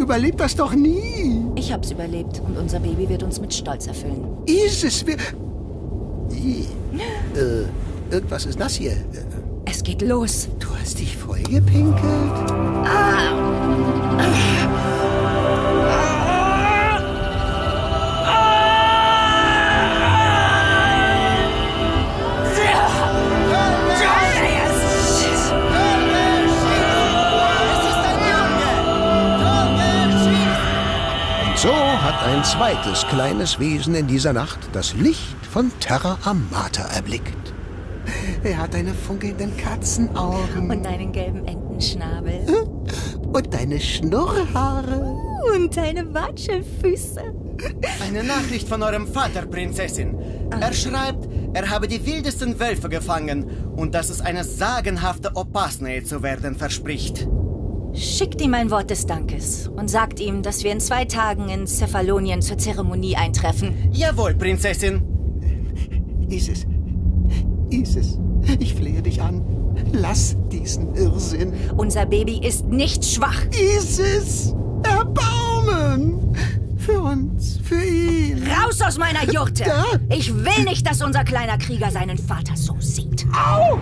überlebt das doch nie. Ich hab's überlebt und unser Baby wird uns mit Stolz erfüllen. Isis, irgendwas ist das hier. Es geht los. Du hast dich vollgepinkelt? So hat ein zweites kleines Wesen in dieser Nacht das Licht von Terra Amata erblickt. Er hat deine funkelnden Katzenaugen. Und deinen gelben Entenschnabel. Und deine Schnurrhaare. Und deine Watschelfüße. Eine Nachricht von eurem Vater, Prinzessin. Er schreibt, er habe die wildesten Wölfe gefangen und dass es eine sagenhafte Opasnee zu werden verspricht. Schickt ihm ein Wort des Dankes und sagt ihm, dass wir in 2 Tagen in Cephalonien zur Zeremonie eintreffen. Jawohl, Prinzessin. Isis, ich flehe dich an. Lass diesen Irrsinn. Unser Baby ist nicht schwach. Isis, Erbarmen! Für uns, für ihn. Raus aus meiner Jurte! Ja. Ich will nicht, dass unser kleiner Krieger seinen Vater so sieht. Au!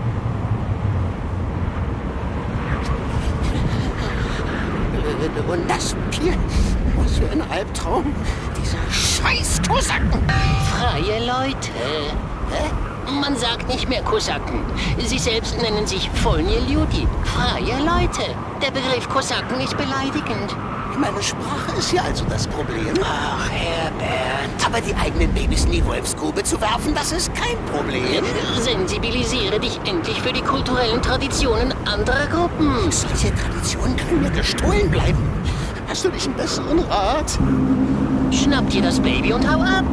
Und das Bier. Was für ein Albtraum. Diese scheiß Kosaken. Freie Leute. Man sagt nicht mehr Kosaken. Sie selbst nennen sich Volnje-Ljudi. Freie Leute. Der Begriff Kosaken ist beleidigend. Meine Sprache ist ja also das Problem. Ach, Herbert. Aber die eigenen Babys in die Wolfsgrube zu werfen, das ist kein Problem. Sensibilisiere dich endlich für die kulturellen Traditionen anderer Gruppen. Solche Traditionen können mir gestohlen bleiben. Hast du nicht einen besseren Rat? Schnapp dir das Baby und hau ab.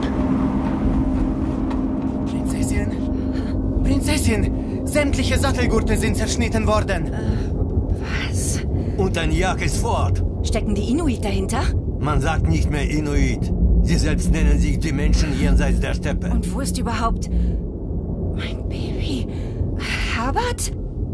Prinzessin, sämtliche Sattelgurte sind zerschnitten worden. Was? Und dein Jagd ist fort. Stecken die Inuit dahinter? Man sagt nicht mehr Inuit. Sie selbst nennen sich die Menschen jenseits der Steppe. Und wo ist überhaupt mein Baby? Herbert?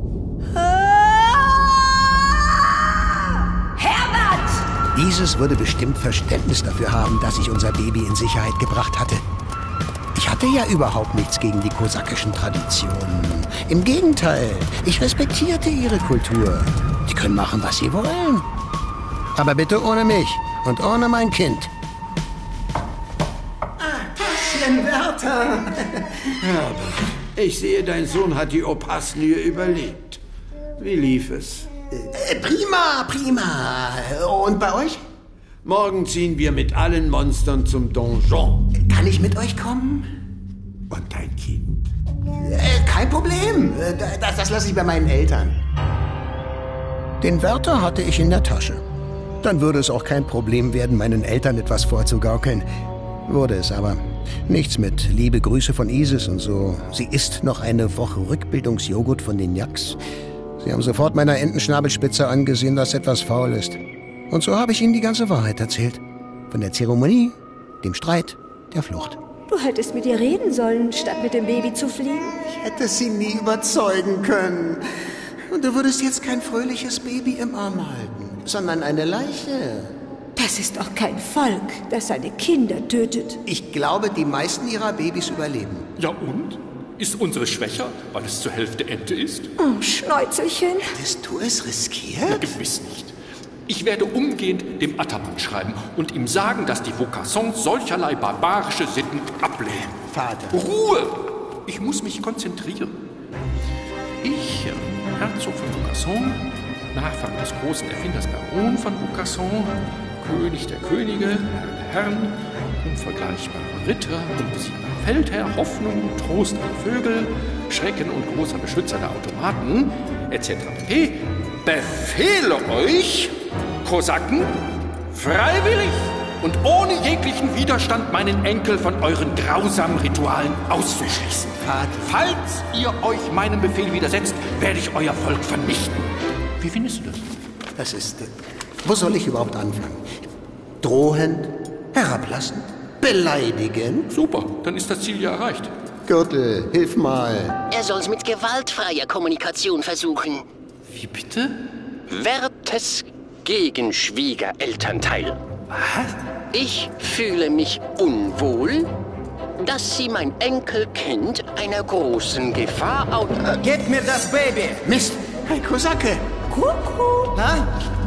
Herbert! Isis würde bestimmt Verständnis dafür haben, dass ich unser Baby in Sicherheit gebracht hatte. Ich hatte ja überhaupt nichts gegen die kosakischen Traditionen. Im Gegenteil, ich respektierte ihre Kultur. Die können machen, was sie wollen. Aber bitte ohne mich und ohne mein Kind. Taschen, Wärter! Ich sehe, dein Sohn hat die Opasnie überlebt. Wie lief es? Prima. Und bei euch? Morgen ziehen wir mit allen Monstern zum Donjon. Kann ich mit euch kommen? Und dein Kind? Kein Problem. Das lasse ich bei meinen Eltern. Den Wärter hatte ich in der Tasche. Dann würde es auch kein Problem werden, meinen Eltern etwas vorzugaukeln. Wurde es aber. Nichts mit liebe Grüße von Isis und so. Sie isst noch eine Woche Rückbildungsjoghurt von den Yaks. Sie haben sofort meiner Entenschnabelspitze angesehen, dass etwas faul ist. Und so habe ich ihnen die ganze Wahrheit erzählt. Von der Zeremonie, dem Streit, der Flucht. Du hättest mit ihr reden sollen, statt mit dem Baby zu fliegen. Ich hätte sie nie überzeugen können. Und du würdest jetzt kein fröhliches Baby im Arm halten, sondern eine Leiche. Das ist doch kein Volk, das seine Kinder tötet. Ich glaube, die meisten ihrer Babys überleben. Ja und? Ist unsere schwächer, weil es zur Hälfte Ente ist? Oh, Schnäuzelchen. Hättest du es riskiert? Ja, gewiss nicht. Ich werde umgehend dem Ataman schreiben und ihm sagen, dass die Vaucassons solcherlei barbarische Sitten ablehnen. Vater. Ruhe! Ich muss mich konzentrieren. Ich, Herzog von Vaucasson, Nachfahre des großen Erfinders Baron von Vaucasson, König der Könige, Herr der Herren, unvergleichbarer Ritter und besiegener Feldherr, Hoffnung, Trost aller Vögel, Schrecken und großer Beschützer der Automaten, etc. pp. Befehle euch, Kosaken, freiwillig und ohne jeglichen Widerstand meinen Enkel von euren grausamen Ritualen auszuschließen. Vater. Falls ihr euch meinem Befehl widersetzt, werde ich euer Volk vernichten. Wie findest du das? Das ist... Wo soll ich überhaupt anfangen? Drohend? Herablassend? Beleidigend? Super, dann ist das Ziel ja erreicht. Gürtel, hilf mal. Er soll's mit gewaltfreier Kommunikation versuchen. Wie bitte? Wertes gegen Schwiegerelternteil. Was? Ich fühle mich unwohl, dass Sie mein Enkelkind einer großen Gefahr Gebt mir das Baby! Mist! Hey, Kosake! Kuckuck. Ha?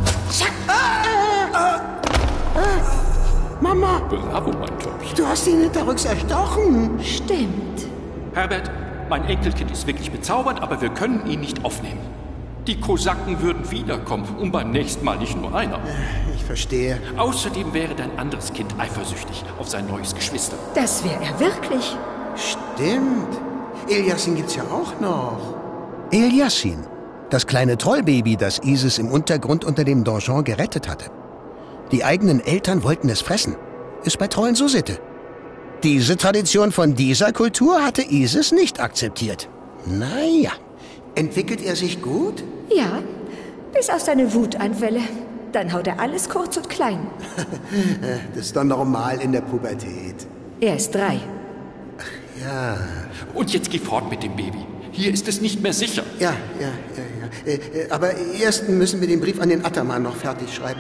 Mama, Bravo, mein Töpfchen. du hast ihn hinterrücks erstochen. Stimmt. Herbert, mein Enkelkind ist wirklich bezaubert, aber wir können ihn nicht aufnehmen. Die Kosaken würden wiederkommen und beim nächsten Mal nicht nur einer. Ich verstehe. Außerdem wäre dein anderes Kind eifersüchtig auf sein neues Geschwister. Das wäre er wirklich. Stimmt. Eliassin gibt's ja auch noch. Eliassin, das kleine Trollbaby, das Isis im Untergrund unter dem Donjon gerettet hatte. Die eigenen Eltern wollten es fressen. Ist bei Trollen so Sitte. Diese Tradition von dieser Kultur hatte Isis nicht akzeptiert. Naja, entwickelt er sich gut? Ja, bis auf seine Wutanfälle. Dann haut er alles kurz und klein. Das ist doch normal in der Pubertät. Er ist 3. Ja, Und jetzt geh fort mit dem Baby. Hier ist es nicht mehr sicher. ja. Aber erst müssen wir den Brief an den Ataman noch fertig schreiben.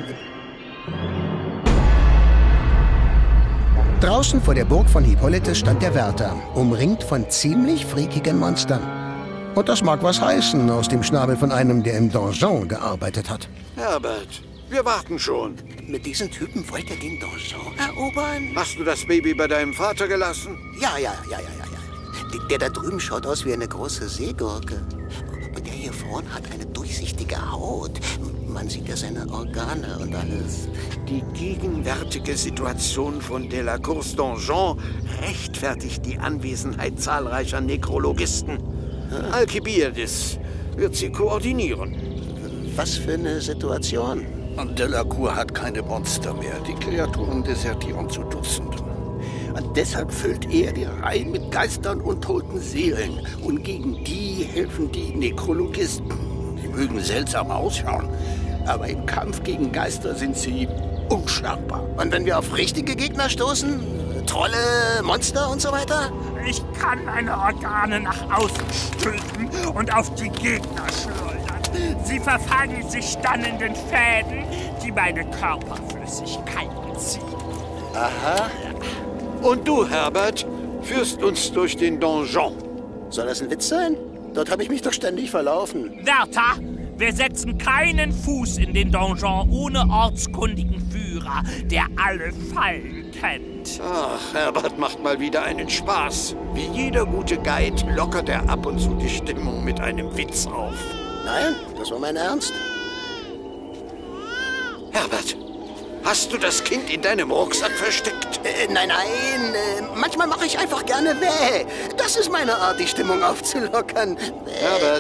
Draußen vor der Burg von Hippolytes stand der Wärter, umringt von ziemlich freakigen Monstern. Und das mag was heißen aus dem Schnabel von einem, der im Donjon gearbeitet hat. Herbert, wir warten schon. Mit diesen Typen wollt ihr den Donjon erobern? Hast du das Baby bei deinem Vater gelassen? Ja. Der da drüben schaut aus wie eine große Seegurke. Und der hier vorn hat eine durchsichtige Haut. Man sieht ja seine Organe und alles. Die gegenwärtige Situation von Delacours Donjon rechtfertigt die Anwesenheit zahlreicher Nekrologisten. Alcibiades wird sie koordinieren. Was für eine Situation? Delacour hat keine Monster mehr. Die Kreaturen desertieren zu Dutzenden. Und deshalb füllt er die Reihen mit Geistern und toten Seelen. Und gegen die helfen die Nekrologisten. Die mögen seltsam ausschauen, aber im Kampf gegen Geister sind sie unschlagbar. Und wenn wir auf richtige Gegner stoßen? Trolle, Monster und so weiter? Ich kann meine Organe nach außen stülpen und auf die Gegner schleudern. Sie verfangen sich dann in den Fäden, die meine Körperflüssigkeiten ziehen. Aha. Und du, Herbert, führst uns durch den Donjon. Soll das ein Witz sein? Dort habe ich mich doch ständig verlaufen. Wärter, wir setzen keinen Fuß in den Donjon ohne ortskundigen Führer, der alle Fallen kennt. Ach, Herbert macht mal wieder einen Spaß. Wie jeder gute Guide lockert er ab und zu die Stimmung mit einem Witz auf. Nein, das war mein Ernst. Herbert, hast du das Kind in deinem Rucksack versteckt? Nein. Manchmal mache ich einfach gerne Wäh. Das ist meine Art, die Stimmung aufzulockern. Herbert.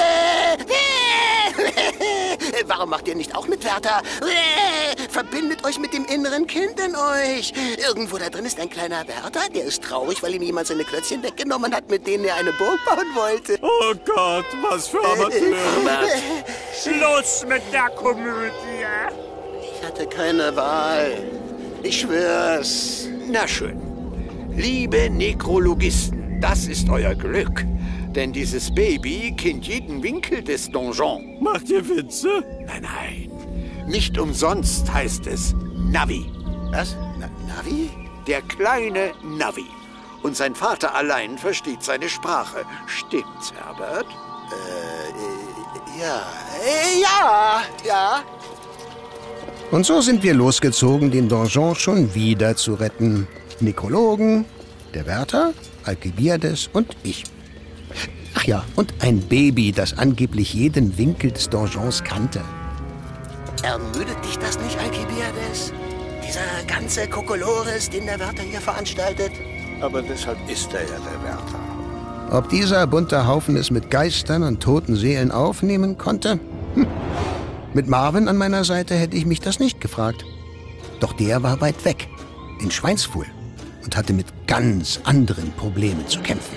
Warum macht ihr nicht auch mit, Wärter? Verbindet euch mit dem inneren Kind in euch. Irgendwo da drin ist ein kleiner Wärter, der ist traurig, weil ihm jemand seine Klötzchen weggenommen hat, mit denen er eine Burg bauen wollte. Oh Gott, was für Amateur. Schluss mit der Komödie. Ich hatte keine Wahl. Ich schwör's. Na schön. Liebe Nekrologisten, das ist euer Glück. Denn dieses Baby kennt jeden Winkel des Donjon. Macht ihr Witze? Nein. Nicht umsonst heißt es Navi. Was? Navi? Der kleine Navi. Und sein Vater allein versteht seine Sprache. Stimmt's, Herbert? Ja. Und so sind wir losgezogen, den Donjon schon wieder zu retten. Nekrologen, der Wärter, Alcibiades und ich. Ach ja, und ein Baby, das angeblich jeden Winkel des Donjons kannte. Ermüdet dich das nicht, Alcibiades? Dieser ganze Kokolores, den der Wärter hier veranstaltet? Aber deshalb ist er ja der Wärter. Ob dieser bunte Haufen es mit Geistern und toten Seelen aufnehmen konnte? Mit Marvin an meiner Seite hätte ich mich das nicht gefragt. Doch der war weit weg, in Schweinsfuhl, und hatte mit ganz anderen Problemen zu kämpfen.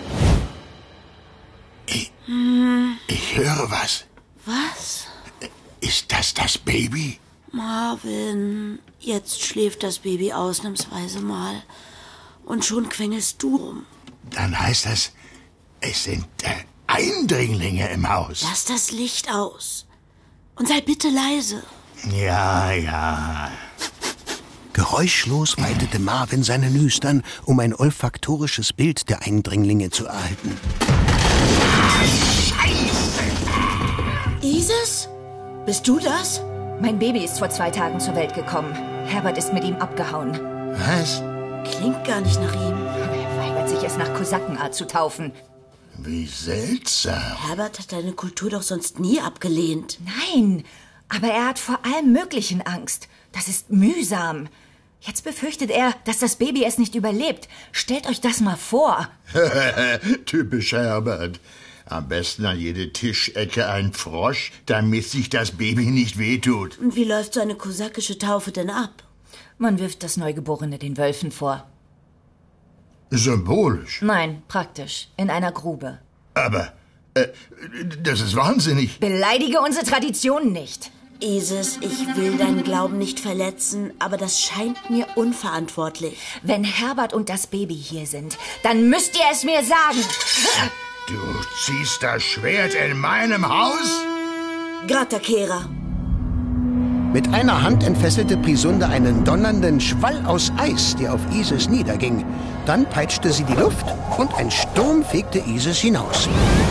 Ich höre was. Was? Ist das Baby? Marvin, jetzt schläft das Baby ausnahmsweise mal. Und schon quengelst du rum. Dann heißt das, es sind Eindringlinge im Haus. Lass das Licht aus. Und sei bitte leise. Ja, ja. Geräuschlos weitete Marvin seine Nüstern, um ein olfaktorisches Bild der Eindringlinge zu erhalten. Isis? Bist du das? Mein Baby ist vor 2 Tagen zur Welt gekommen. Herbert ist mit ihm abgehauen. Was? Klingt gar nicht nach ihm. Er weigert sich, es nach Kosakenart zu taufen. Wie seltsam. Herbert hat deine Kultur doch sonst nie abgelehnt. Nein, aber er hat vor allem Möglichen Angst. Das ist mühsam. Jetzt befürchtet er, dass das Baby es nicht überlebt. Stellt euch das mal vor. Typisch Herbert. Am besten an jede Tischecke ein Frosch, damit sich das Baby nicht wehtut. Und wie läuft so eine kosakische Taufe denn ab? Man wirft das Neugeborene den Wölfen vor. Symbolisch? Nein, praktisch. In einer Grube. Aber, das ist wahnsinnig. Beleidige unsere Tradition nicht. Isis, ich will deinen Glauben nicht verletzen, aber das scheint mir unverantwortlich. Wenn Herbert und das Baby hier sind, dann müsst ihr es mir sagen. Du ziehst das Schwert in meinem Haus? Gratakera. Mit einer Hand entfesselte Prisunde einen donnernden Schwall aus Eis, der auf Isis niederging. Dann peitschte sie die Luft und ein Sturm fegte Isis hinaus.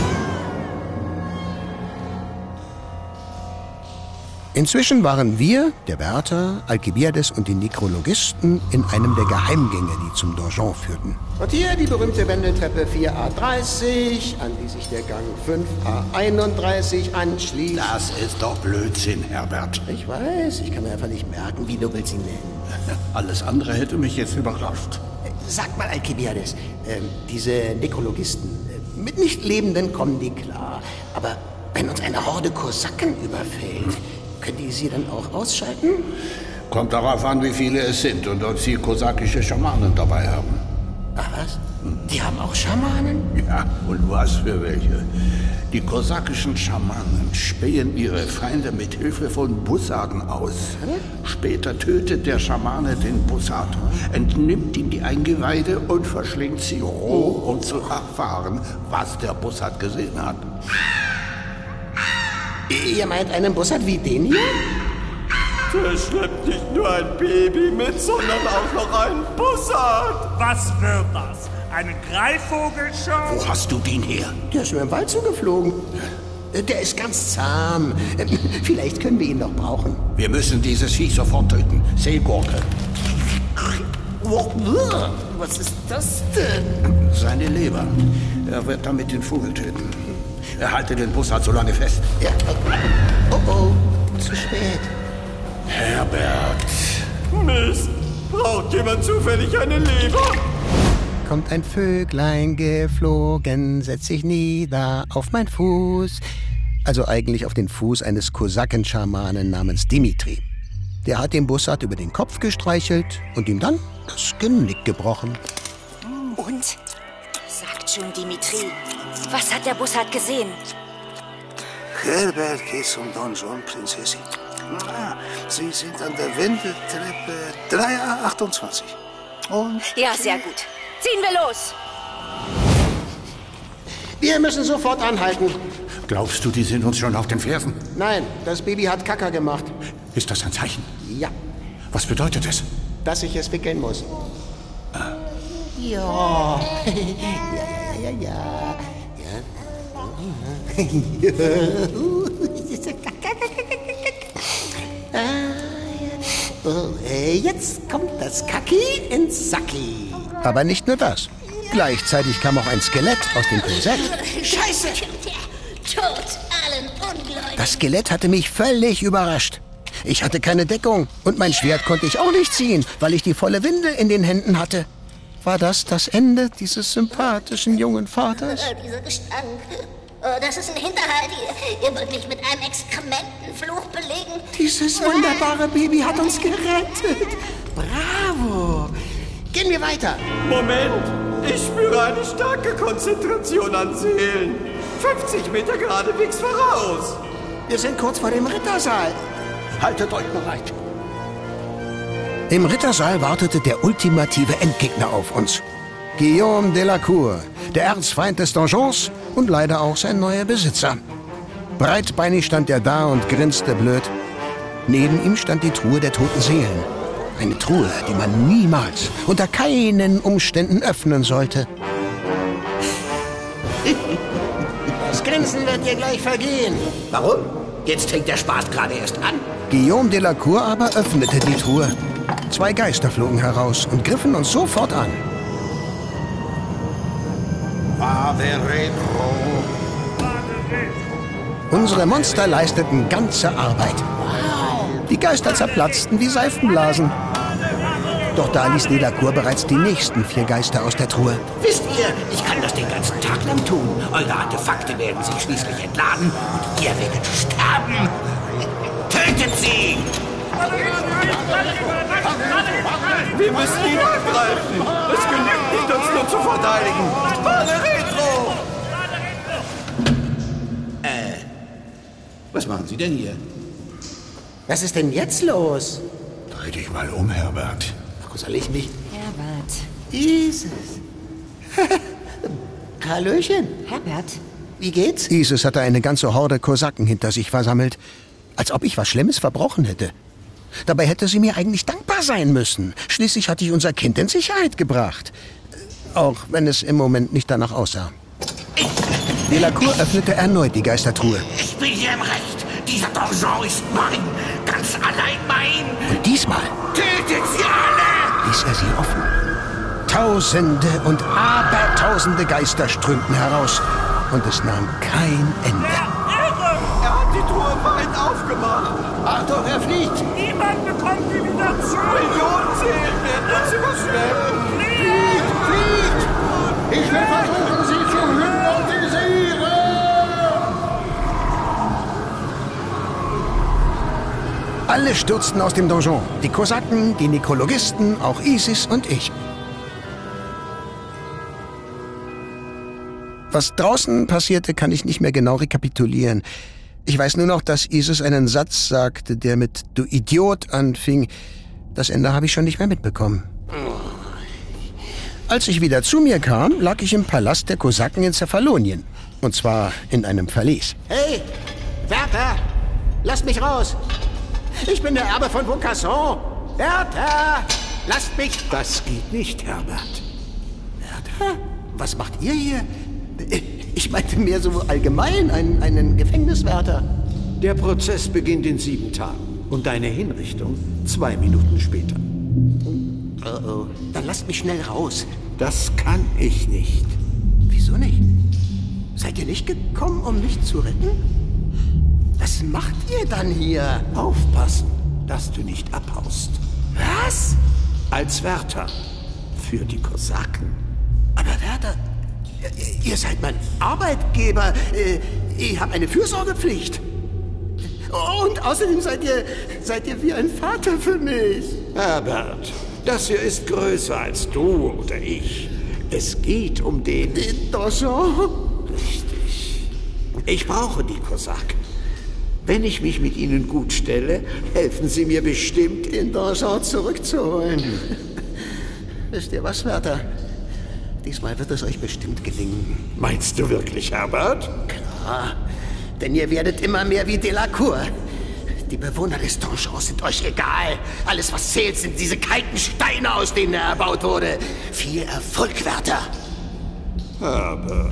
Inzwischen waren wir, der Wärter, Alkibiades und die Nekrologisten in einem der Geheimgänge, die zum Donjon führten. Und hier die berühmte Wendeltreppe 4A30, an die sich der Gang 5A31 anschließt. Das ist doch Blödsinn, Herbert. Ich weiß, ich kann mir einfach nicht merken, wie du willst ihn nennen. Alles andere hätte mich jetzt überrascht. Sag mal, Alkibiades, diese Nekrologisten, mit Nichtlebenden kommen die klar. Aber wenn uns eine Horde Kosaken überfällt, können die sie dann auch ausschalten? Kommt darauf an, wie viele es sind und ob sie kosakische Schamanen dabei haben. Ach was? Die haben auch Schamanen? Ja, und was für welche. Die kosakischen Schamanen spähen ihre Feinde mit Hilfe von Bussaden aus. Später tötet der Schamane den Bussard, entnimmt ihm die Eingeweide und verschlingt sie roh, um zu erfahren, was der Bussard gesehen hat. Ihr meint einen Bussard wie den hier? Der schleppt nicht nur ein Baby mit, sondern auch noch einen Bussard. Was wird das? Eine Greifvogelshow? Wo hast du den her? Der ist mir im Wald zugeflogen. Der ist ganz zahm. Vielleicht können wir ihn noch brauchen. Wir müssen dieses Viech sofort töten. Seegurke. Was ist das denn? Seine Leber. Er wird damit den Vogel töten. Erhalte den Bussard so lange fest. Ja. Oh, zu spät. Herbert. Mist. Braucht jemand zufällig eine Leber? Kommt ein Vöglein geflogen, setzt sich nieder auf mein Fuß. Also eigentlich auf den Fuß eines Kosakenschamanen namens Dimitri. Der hat dem Bussard über den Kopf gestreichelt und ihm dann das Genick gebrochen. Und? Sagt schon Dimitri. Was hat der Bussard gesehen? Herbert geht zum Donjon, Prinzessin. Sie sind an der Wendeltreppe 3A28. Und? Ja, sehr gut. Ziehen wir los! Wir müssen sofort anhalten. Glaubst du, die sind uns schon auf den Fersen? Nein, das Baby hat Kacker gemacht. Ist das ein Zeichen? Ja. Was bedeutet es? Dass ich es wickeln muss. Ja. Ja. Jetzt kommt das Kaki ins Sacki. Aber nicht nur das. Gleichzeitig kam auch ein Skelett aus dem Korsett. Scheiße! Tod allen Ungläubigen! Das Skelett hatte mich völlig überrascht. Ich hatte keine Deckung und mein Schwert konnte ich auch nicht ziehen, weil ich die volle Windel in den Händen hatte. War das das Ende dieses sympathischen jungen Vaters? Dieser Gestank. Oh, das ist ein Hinterhalt. Ihr wollt mich mit einem Exkrementenfluch belegen? Dieses wunderbare Baby hat uns gerettet. Bravo. Gehen wir weiter. Moment. Ich spüre eine starke Konzentration an Seelen. 50 Meter geradewegs voraus. Wir sind kurz vor dem Rittersaal. Haltet euch bereit. Im Rittersaal wartete der ultimative Endgegner auf uns. Guillaume de la Cour, der Erzfeind des Donjons und leider auch sein neuer Besitzer. Breitbeinig stand er da und grinste blöd. Neben ihm stand die Truhe der toten Seelen. Eine Truhe, die man niemals, unter keinen Umständen öffnen sollte. Das Grinsen wird dir gleich vergehen. Warum? Jetzt fängt der Spaß gerade erst an. Guillaume Delacour aber öffnete die Truhe. 2 Geister flogen heraus und griffen uns sofort an. Ave Retro. Unsere Monster leisteten ganze Arbeit. Die Geister zerplatzten wie Seifenblasen. Doch da ließ Delacour bereits die nächsten 4 Geister aus der Truhe. Wisst ihr, ich kann das den ganzen Tag lang tun. Eure Artefakte werden sich schließlich entladen und ihr werdet sterben. Tötet sie! Wir müssen ihn angreifen. Es genügt nicht, uns nur zu verteidigen. Padre Retro! Was machen Sie denn hier? Was ist denn jetzt los? Dreh dich mal um, Herbert. Wo soll ich mich... Herbert. Isis. Hallöchen. Herbert. Wie geht's? Isis hatte eine ganze Horde Kosaken hinter sich versammelt. Als ob ich was Schlimmes verbrochen hätte. Dabei hätte sie mir eigentlich dankbar sein müssen. Schließlich hatte ich unser Kind in Sicherheit gebracht. Auch wenn es im Moment nicht danach aussah. Delacour öffnete erneut die Geistertruhe. Ich bin hier im Recht. Dieser Donjon ist mein. Ganz allein mein. Und diesmal Tötet sie alle! ließ er sie offen. Tausende und Abertausende Geister strömten heraus. Und es nahm kein Ende. Er hat die Truhe weit aufgemacht. Achtung, er fliegt! Niemand bekommt sie wieder zu! Millionen Seelen werden uns überschwemmen. Fliegt! Ich will versuchen, sie zu hypnotisieren! Alle stürzten aus dem Donjon. Die Kosaken, die Nekrologisten, auch Isis und ich. Was draußen passierte, kann ich nicht mehr genau rekapitulieren. Ich weiß nur noch, dass Isis einen Satz sagte, der mit "Du Idiot" anfing. Das Ende habe ich schon nicht mehr mitbekommen. Als ich wieder zu mir kam, lag ich im Palast der Kosaken in Cephalonien. Und zwar in einem Verlies. Hey, Wärter! Lasst mich raus! Ich bin der Erbe von Vaucasson! Wärter! Lasst mich... Das geht nicht, Herbert. Wärter? Was macht ihr hier? Ich meinte mehr so allgemein, einen Gefängniswärter. Der Prozess beginnt in 7 Tagen und deine Hinrichtung 2 Minuten später. Oh oh, dann lasst mich schnell raus. Das kann ich nicht. Wieso nicht? Seid ihr nicht gekommen, um mich zu retten? Was macht ihr dann hier? Aufpassen, dass du nicht abhaust. Was? Als Wärter für die Kosaken. Aber Wärter, ihr seid mein Arbeitgeber. Ich habe eine Fürsorgepflicht. Und außerdem seid ihr wie ein Vater für mich. Herbert, das hier ist größer als du oder ich. Es geht um den Donjon. Richtig. Ich brauche die Kosaken. Wenn ich mich mit ihnen gut stelle, helfen sie mir bestimmt, den Donjon zurückzuholen. Wisst ihr was, Wärter? Diesmal wird es euch bestimmt gelingen. Meinst du wirklich, Herbert? Klar, denn ihr werdet immer mehr wie Delacour. Die Bewohner des Donjons sind euch egal. Alles, was zählt, sind diese kalten Steine, aus denen er erbaut wurde. Viel Erfolg, Wärter. Herbert.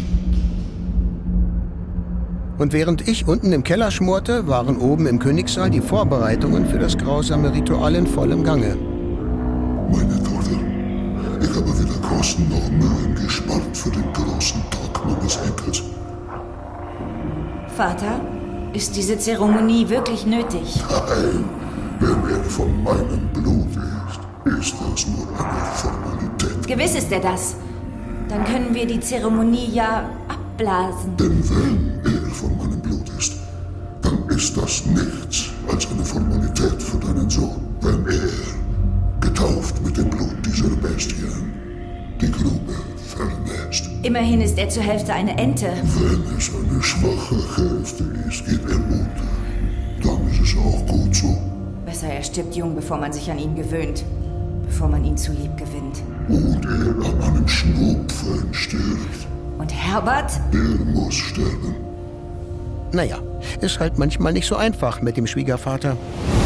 Und während ich unten im Keller schmorte, waren oben im Königssaal die Vorbereitungen für das grausame Ritual in vollem Gange. Meine Tochter, ich habe weder Kosten noch Mühen gespart für den großen Tag meines Enkels. Vater, ist diese Zeremonie wirklich nötig? Nein, wenn er von meinem Blut ist das nur eine Formalität. Gewiss ist er das. Dann können wir die Zeremonie ja abblasen. Denn wenn er von meinem Blut ist, dann ist das nichts als eine Formalität für deinen Sohn. Wenn er, getauft mit dem Blut dieser Bestien, die Grube verlässt. Immerhin ist er zur Hälfte eine Ente. Wenn es eine schwache Hälfte ist, geht er unter. Dann ist es auch gut so. Besser, er stirbt jung, bevor man sich an ihn gewöhnt. Bevor man ihn zu lieb gewinnt. Und er an einem Schnupfen stirbt. Und Herbert? Der muss sterben. Naja, ist halt manchmal nicht so einfach mit dem Schwiegervater.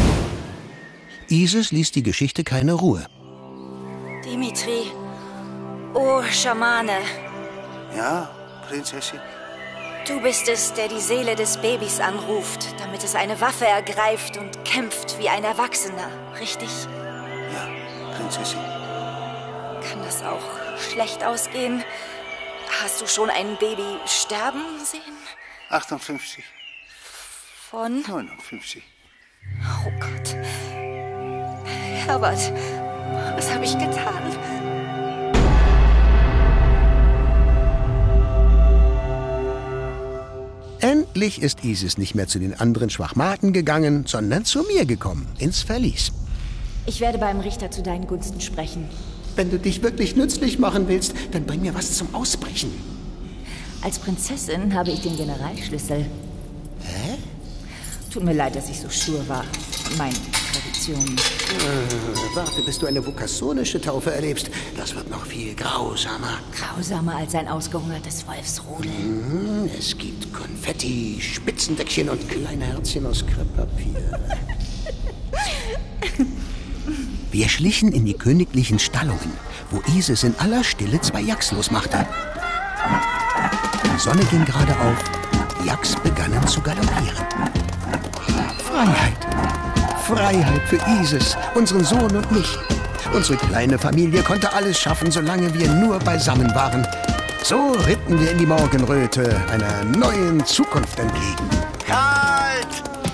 Isis ließ die Geschichte keine Ruhe. Dimitri. Oh, Schamane. Ja, Prinzessin? Du bist es, der die Seele des Babys anruft, damit es eine Waffe ergreift und kämpft wie ein Erwachsener, richtig? Ja, Prinzessin. Kann das auch schlecht ausgehen? Hast du schon ein Baby sterben sehen? 58. Von? 59. Oh Gott. Herbert, was habe ich getan? Endlich ist Isis nicht mehr zu den anderen Schwachmaten gegangen, sondern zu mir gekommen, ins Verlies. Ich werde beim Richter zu deinen Gunsten sprechen. Wenn du dich wirklich nützlich machen willst, dann bring mir was zum Ausbrechen. Als Prinzessin habe ich den Generalschlüssel. Hä? Tut mir leid, dass ich so stur war. Meine Tradition. Warte, bis du eine vokassonische Taufe erlebst. Das wird noch viel grausamer. Grausamer als ein ausgehungertes Wolfsrudel. Es gibt Konfetti, Spitzendeckchen und kleine Herzchen aus Krepppapier. Wir schlichen in die königlichen Stallungen, wo Isis in aller Stille 2 Yaks losmachte. Die Sonne ging gerade auf, die Yaks begannen zu galoppieren. Freiheit. Freiheit für Isis, unseren Sohn und mich. Unsere kleine Familie konnte alles schaffen, solange wir nur beisammen waren. So ritten wir in die Morgenröte einer neuen Zukunft entgegen. Kalt!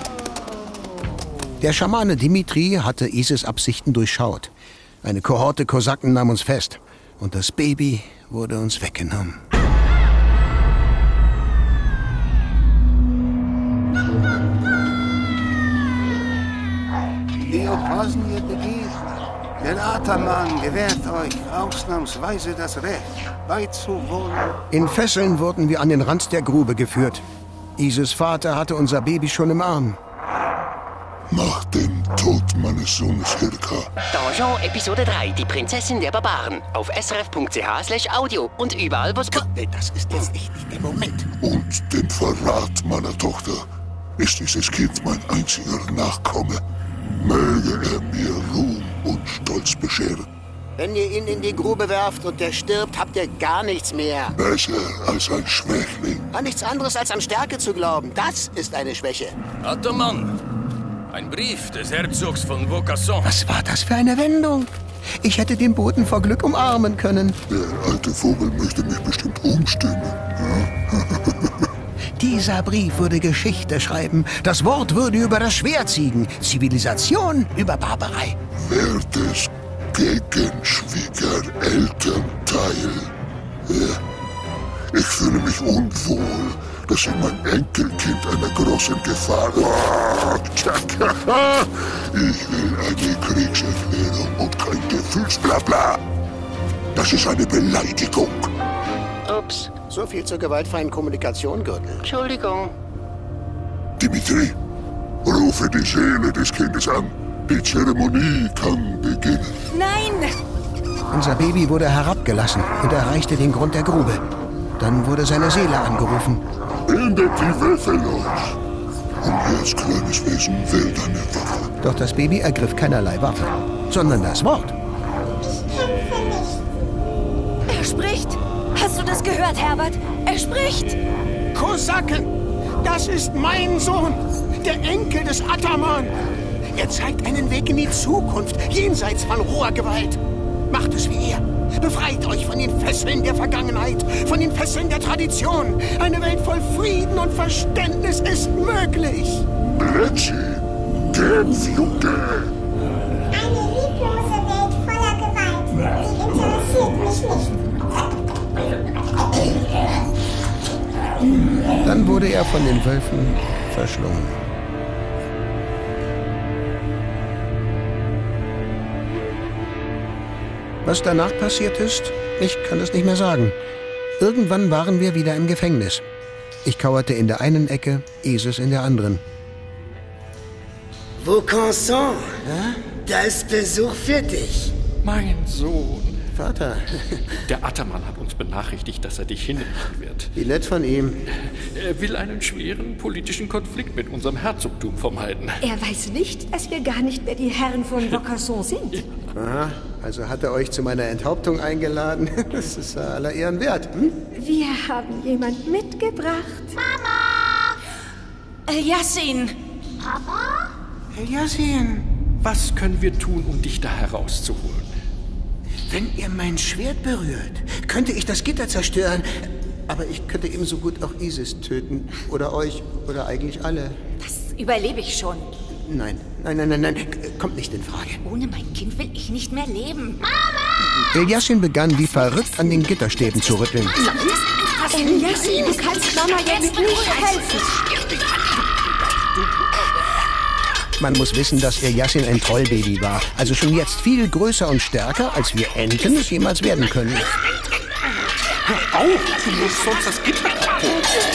Der Schamane Dimitri hatte Isis Absichten durchschaut. Eine Kohorte Kosaken nahm uns fest und das Baby wurde uns weggenommen. Die Opasnie begeht. Der Ataman gewährt euch ausnahmsweise das Recht, beizuwohnen. In Fesseln wurden wir an den Rand der Grube geführt. Isis Vater hatte unser Baby schon im Arm. Nach dem Tod meines Sohnes Hirka. Donjon Episode 3, die Prinzessin der Barbaren. Auf srf.ch/audio und überall, wo es... Das ist jetzt echt nicht der Moment. Und dem Verrat meiner Tochter ist dieses Kind mein einziger Nachkomme. Möge er mir Ruhm und Stolz bescheren. Wenn ihr ihn in die Grube werft und der stirbt, habt ihr gar nichts mehr. Besser als ein Schwächling. An nichts anderes als an Stärke zu glauben, das ist eine Schwäche. Ataman, ein Brief des Herzogs von Vaucasson. Was war das für eine Wendung? Ich hätte den Boten vor Glück umarmen können. Der alte Vogel möchte mich bestimmt umstimmen. Dieser Brief würde Geschichte schreiben. Das Wort würde über das Schwert siegen. Zivilisation über Barbarei. Wertes Gegenschwiegerelternteil. Ich fühle mich unwohl, dass ich mein Enkelkind einer großen Gefahr... Ich will eine Kriegserklärung und kein Gefühlsblabla. Das ist eine Beleidigung. Ups. So viel zur gewaltfreien Kommunikation, Gürtel. Entschuldigung. Dimitri, rufe die Seele des Kindes an. Die Zeremonie kann beginnen. Nein! Unser Baby wurde herabgelassen und erreichte den Grund der Grube. Dann wurde seine Seele angerufen. Bindet die Wölfe los. Und als kleines Wesen wählt eine Waffe. Doch das Baby ergriff keinerlei Waffe, sondern das Wort. Er spricht! Hast du das gehört, Herbert? Er spricht! Kosaken! Das ist mein Sohn, der Enkel des Ataman. Er zeigt einen Weg in die Zukunft, jenseits von roher Gewalt. Macht es wie er. Befreit euch von den Fesseln der Vergangenheit, von den Fesseln der Tradition. Eine Welt voll Frieden und Verständnis ist möglich. Bletzi, Kämpfjunge! Eine lieblose Welt voller Gewalt. Die interessiert mich nicht. Dann wurde er von den Wölfen verschlungen. Was danach passiert ist, ich kann es nicht mehr sagen. Irgendwann waren wir wieder im Gefängnis. Ich kauerte in der einen Ecke, Isis in der anderen. Vaucasson, da ist Besuch für dich. Mein Sohn, Vater. Der Ataman hat uns benachrichtigt, dass er dich hinrichten wird. Wie nett von ihm. Er will einen schweren politischen Konflikt mit unserem Herzogtum vermeiden. Er weiß nicht, dass wir gar nicht mehr die Herren von Vaucanson sind. Aha, also hat er euch zu meiner Enthauptung eingeladen? Das ist aller Ehren wert. Hm? Wir haben jemand mitgebracht. Yassin! Papa? Yassin! Was können wir tun, um dich da herauszuholen? Wenn ihr mein Schwert berührt, könnte ich das Gitter zerstören. Aber ich könnte ebenso gut auch Isis töten. Oder euch. Oder eigentlich alle. Das überlebe ich schon. Nein. Kommt nicht in Frage. Ohne mein Kind will ich nicht mehr leben. Mama! Yassin begann wie verrückt an den Gitterstäben zu rütteln. Yassin, du kannst Mama jetzt nicht helfen. Man muss wissen, dass ihr Yassin ein Trollbaby war. Also schon jetzt viel größer und stärker, als wir Enten es jemals werden können. Hör auf, du musst sonst das Gitter kaputt.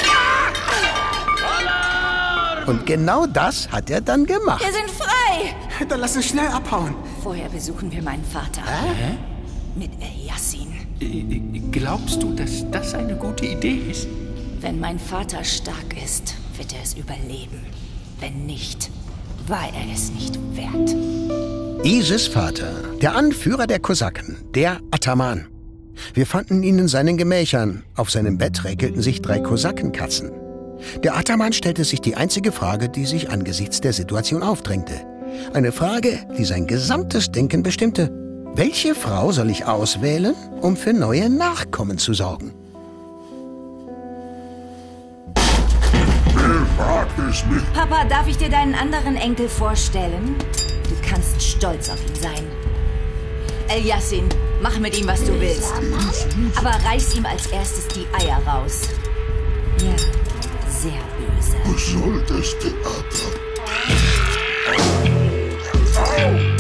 Und genau das hat er dann gemacht. Wir sind frei! Dann lass uns schnell abhauen. Vorher besuchen wir meinen Vater. Hä? Mit Yassin. Glaubst du, dass das eine gute Idee ist? Wenn mein Vater stark ist, wird er es überleben. Wenn nicht, war er es nicht wert. Isis Vater, der Anführer der Kosaken, der Ataman. Wir fanden ihn in seinen Gemächern. Auf seinem Bett räkelten sich 3 Kosakenkatzen. Der Ataman stellte sich die einzige Frage, die sich angesichts der Situation aufdrängte. Eine Frage, die sein gesamtes Denken bestimmte. Welche Frau soll ich auswählen, um für neue Nachkommen zu sorgen? Papa, darf ich dir deinen anderen Enkel vorstellen? Du kannst stolz auf ihn sein. Yassin, mach mit ihm, was du willst. Aber reiß ihm als erstes die Eier raus. Ja, sehr böse. Was soll das Theater?